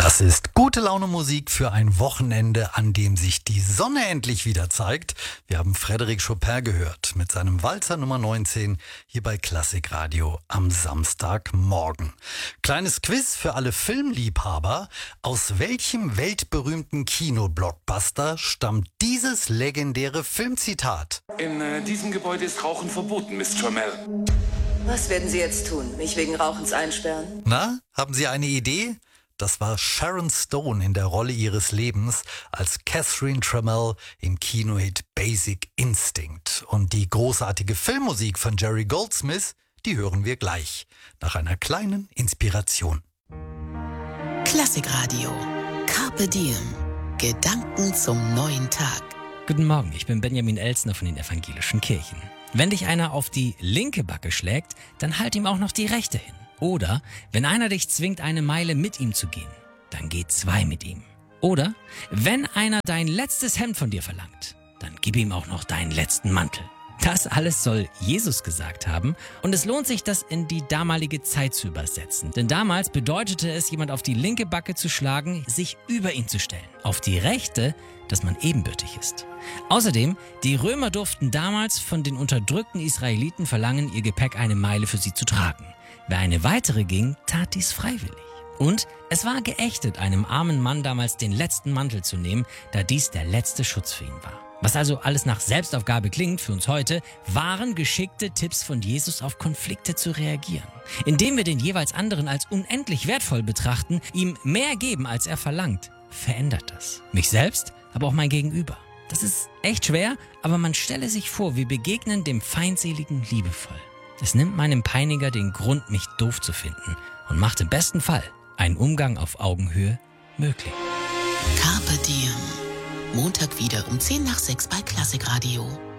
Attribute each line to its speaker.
Speaker 1: Das ist gute Laune Musik für ein Wochenende, an dem sich die Sonne endlich wieder zeigt. Wir haben Frédéric Chopin gehört mit seinem Walzer Nummer 19 hier bei Klassikradio am Samstagmorgen. Kleines Quiz für alle Filmliebhaber. Aus welchem weltberühmten Kinoblockbuster stammt dieses legendäre Filmzitat?
Speaker 2: In diesem Gebäude ist Rauchen verboten, Miss Trammell.
Speaker 3: Was werden Sie jetzt tun? Mich wegen Rauchens einsperren?
Speaker 1: Na, haben Sie eine Idee? Das war Sharon Stone in der Rolle ihres Lebens als Catherine Trammell im Kinohit Basic Instinct. Und die großartige Filmmusik von Jerry Goldsmith, die hören wir gleich, nach einer kleinen Inspiration.
Speaker 4: Klassikradio. Carpe Diem. Gedanken zum neuen Tag.
Speaker 5: Guten Morgen, ich bin Benjamin Elsner von den Evangelischen Kirchen. Wenn dich einer auf die linke Backe schlägt, dann halt ihm auch noch die rechte hin. Oder, wenn einer dich zwingt, eine Meile mit ihm zu gehen, dann geh 2 mit ihm. Oder, wenn einer dein letztes Hemd von dir verlangt, dann gib ihm auch noch deinen letzten Mantel. Das alles soll Jesus gesagt haben und es lohnt sich, das in die damalige Zeit zu übersetzen. Denn damals bedeutete es, jemand auf die linke Backe zu schlagen, sich über ihn zu stellen. Auf die rechte, dass man ebenbürtig ist. Außerdem, die Römer durften damals von den unterdrückten Israeliten verlangen, ihr Gepäck eine Meile für sie zu tragen. Wer eine weitere ging, tat dies freiwillig. Und es war geächtet, einem armen Mann damals den letzten Mantel zu nehmen, da dies der letzte Schutz für ihn war. Was also alles nach Selbstaufgabe klingt für uns heute, waren geschickte Tipps von Jesus auf Konflikte zu reagieren. Indem wir den jeweils anderen als unendlich wertvoll betrachten, ihm mehr geben, als er verlangt, verändert das. Mich selbst, aber auch mein Gegenüber. Das ist echt schwer, aber man stelle sich vor, wir begegnen dem Feindseligen liebevoll. Es nimmt meinem Peiniger den Grund, mich doof zu finden und macht im besten Fall einen Umgang auf Augenhöhe möglich.
Speaker 4: Carpe Diem. Montag wieder um 5:10 bei Klassikradio.